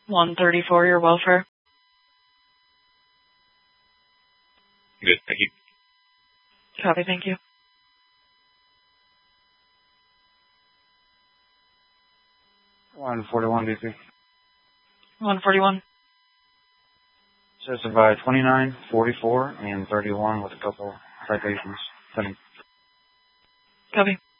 134, your welfare. Good, thank you. Copy, thank you. $141, BP. 141. Says by 29, 44, and 31 with a couple citations. Copy.